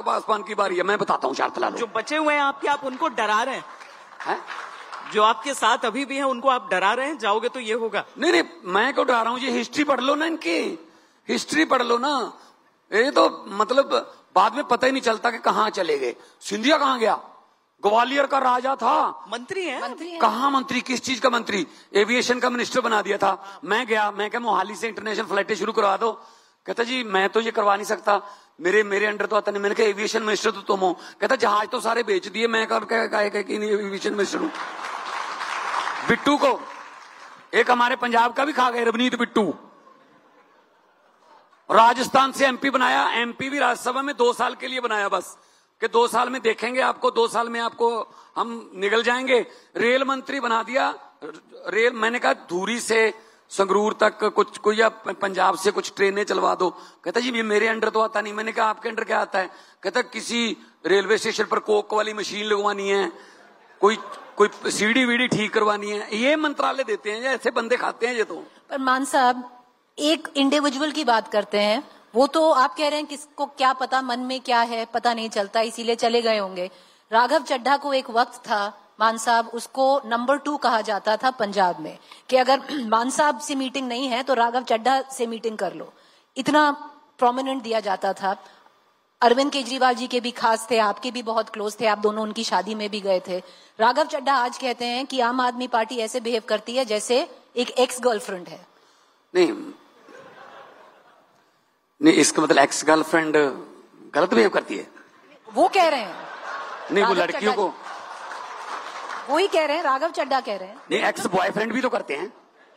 पासवान की बारी है, मैं बताता हूँ चार जो बचे हुए हैं आपके, आप उनको डरा रहे हैं? जो आपके साथ अभी भी हैं उनको आप डरा रहे हैं, जाओगे तो ये होगा? नहीं, मैं क्यों डरा रहा हूँ, ये हिस्ट्री पढ़ लो ना, इनकी हिस्ट्री पढ़ लो ना। ये तो मतलब बाद में पता ही नहीं चलता कि कहाँ चले गए। सिंधिया कहाँ गया? ग्वालियर का राजा था, मंत्री है। कहाँ मंत्री? किस चीज का मंत्री? एविएशन का मिनिस्टर बना दिया था। मैं गया, मैं क्या मोहाली से इंटरनेशनल फ्लाइटें शुरू करवा दो। कहता जी मैं तो ये करवा नहीं सकता, मेरे अंडर तो आता नहीं। मैंने कहा एविएशन मिनिस्टर तो तुम हो। कहता जहाज तो सारे बेच दिए, मैं एविएशन मिनिस्टर हूं। बिट्टू को एक हमारे पंजाब का भी खा गए, रवनीत बिट्टू। राजस्थान से एमपी बनाया, एमपी भी राज्यसभा में 2 साल के लिए बनाया, बस कि 2 साल में देखेंगे आपको, 2 साल में आपको हम निगल जाएंगे। रेल मंत्री बना दिया। रेल, मैंने कहा धूरी से संगरूर तक कुछ कोई या पंजाब से कुछ ट्रेनें चलवा दो। कहता जी मेरे अंडर तो आता नहीं। मैंने कहा आपके अंडर क्या आता है? कहता किसी रेलवे स्टेशन पर कोक वाली मशीन लगवानी है, कोई सीढ़ी वीडी ठीक करवानी है, ये मंत्रालय देते हैं। ऐसे बंदे खाते हैं ये तो। पर मान साहब एक इंडिविजुअल की बात करते हैं, वो तो आप कह रहे हैं किसको क्या पता मन में क्या है, पता नहीं चलता, इसीलिए चले गए होंगे। राघव चड्ढा को एक वक्त था मान साहब, उसको नंबर 2 कहा जाता था पंजाब में, कि अगर मान साहब से मीटिंग नहीं है तो राघव चड्ढा से मीटिंग कर लो, इतना प्रोमिनेंट दिया जाता था। अरविंद केजरीवाल जी के भी खास थे, आपके भी बहुत क्लोज थे, आप दोनों उनकी शादी में भी गए थे। राघव चड्ढा आज कहते हैं कि आम आदमी पार्टी ऐसे बिहेव करती है जैसे एक एक्स गर्लफ्रेंड है। नहीं, इसका मतलब एक्स गर्लफ्रेंड गलत बिहेव करती है, वो कह रहे हैं। नहीं, वो लड़कियों को वो ही कह रहे हैं, राघव चड्ढा कह रहे हैं। नहीं, एक्स बॉयफ्रेंड भी तो करते हैं।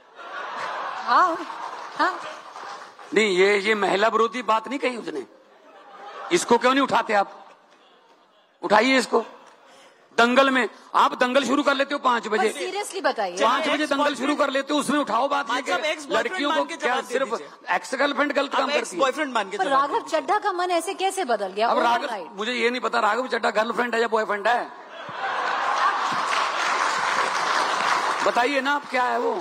हाँ। नहीं, ये महिला विरोधी बात नहीं कही उसने। इसको क्यों नहीं उठाते आप? उठाइए इसको। दंगल में आप दंगल शुरू कर लेते हो 5 बजे, सीरियसली बताइए, 5 बजे दंगल शुरू कर लेते हो, उसमें उठाओ बात। लड़कियों को क्या सिर्फ एक्स गर्लफ्रेंड गलत काम करती है? बॉयफ्रेंड मान के। राघव चड्ढा का मन ऐसे कैसे बदल गया? अब राघव, मुझे ये नहीं पता राघव चड्ढा गर्लफ्रेंड है या बॉयफ्रेंड है, बताइए ना आप क्या है वो।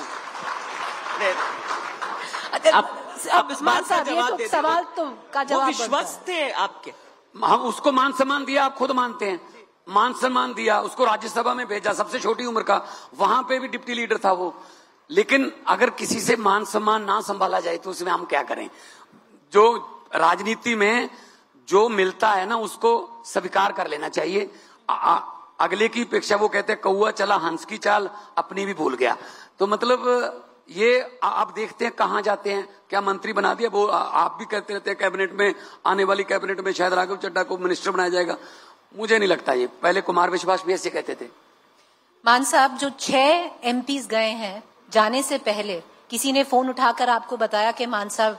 आप इस बात का जवाब देते, सवाल तो का जवाब विश्वास थे आपके। हम उसको मान सम्मान दिया, आप खुद मानते हैं, मान सम्मान दिया, उसको राज्यसभा में भेजा, सबसे छोटी उम्र का, वहां पे भी डिप्टी लीडर था वो। लेकिन अगर किसी से मान सम्मान ना संभाला जाए तो उसमें हम क्या करें? जो राजनीति में जो मिलता है ना उसको स्वीकार कर लेना चाहिए। अगले की अपेक्षा, वो कहते हैं कौआ चला हंस की चाल, अपनी भी भूल गया। तो मतलब ये आप देखते हैं कहां जाते हैं। क्या मंत्री बना दिया, वो आप भी कहते रहते हैं कैबिनेट में, आने वाली कैबिनेट में शायद राघव चड्ढा को मिनिस्टर बनाया जाएगा। मुझे नहीं लगता ये, पहले कुमार विश्वास भी ऐसे कहते थे। मान साहब जो 6 एमपीज गए हैं, जाने से पहले किसी ने फोन उठाकर आपको बताया कि मान साहब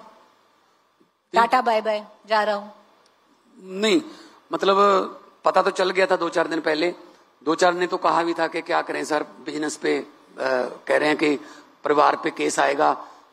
टाटा बाय बाय जा रहा हूं? नहीं, मतलब पता तो चल गया था 2-4 दिन पहले। 2-4 ने तो कहा भी था कि क्या करें सर, बिजनेस पे कह रहे हैं कि परिवार पे केस आएगा,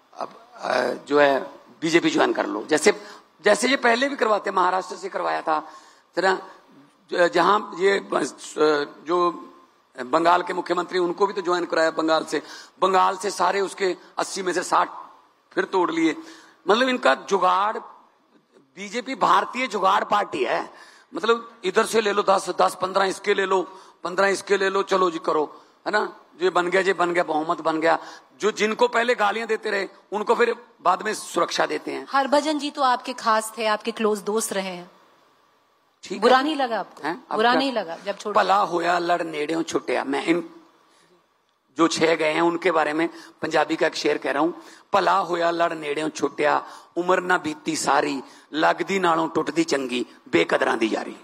अब जो है बीजेपी ज्वाइन कर लो, जैसे ये पहले भी करवाते, महाराष्ट्र से करवाया था तरह, जहां ये जो बंगाल के मुख्यमंत्री, उनको भी तो ज्वाइन कराया बंगाल से सारे उसके 80 में से 60 फिर तोड़ लिए। मतलब इनका जुगाड़, बीजेपी भारतीय जुगाड़ पार्टी है। मतलब इधर से ले लो 10-15 इसके ले लो, 15 इसके ले लो, चलो जी करो, है ना। जो बन गया बहुमत बन गया। जो जिनको पहले गालियां देते रहे उनको फिर बाद में सुरक्षा देते हैं। हरभजन जी तो आपके खास थे, आपके क्लोज दोस्त रहे हैं, ठीक, बुरा नहीं लगा आपको? बुरा नहीं लगा जब छोड़? भला होया लड़ नेड़े छुट्टिया। मैं इन जो 6 गए हैं उनके बारे में पंजाबी का एक शेर कह रहा हूं, भला होया लड़ नेड़े छुट्टिया, उम्र ना बीती सारी, लगदी नालों टुटदी चंगी, बेकदरां दी यारी।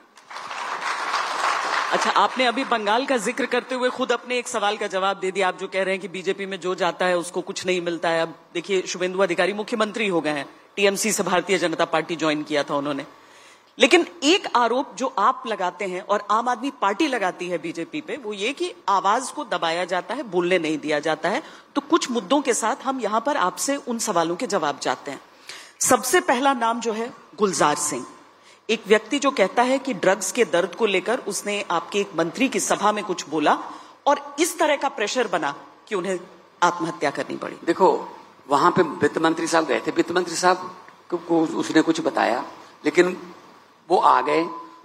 अच्छा, आपने अभी बंगाल का जिक्र करते हुए खुद अपने एक सवाल का जवाब दे दिया। आप जो कह रहे हैं कि बीजेपी में जो जाता है उसको कुछ नहीं मिलता है। अब देखिए, शुभेंदु अधिकारी मुख्यमंत्री हो गए हैं, टीएमसी से भारतीय जनता पार्टी ज्वाइन किया था उन्होंने। लेकिन एक आरोप जो आप लगाते हैं और आम आदमी पार्टी लगाती है बीजेपी पे, वो ये कि आवाज को दबाया जाता है, बोलने नहीं दिया जाता है। तो कुछ मुद्दों के साथ हम यहां पर आपसे उन सवालों के जवाब चाहते हैं। सबसे पहला नाम जो है गुलजार सिंह, एक व्यक्ति जो कहता है कि ड्रग्स के दर्द को लेकर उसने आपके एक मंत्री की सभा में कुछ बोला और इस तरह का प्रेशर बना कि उन्हें आत्महत्या करनी पड़ी। देखो, वहां पे वित्त मंत्री साहब गए थे, वित्त मंत्री साहब को उसने कुछ बताया, लेकिन वो आ गए,